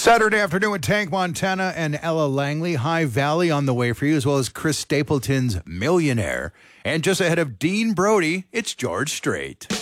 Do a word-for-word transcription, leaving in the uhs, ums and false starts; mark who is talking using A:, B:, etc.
A: Saturday afternoon with Tank Montana and Ella Langley. High Valley on the way for you, as well as Chris Stapleton's Millionaire. And just ahead of Dean Brody, it's George Strait.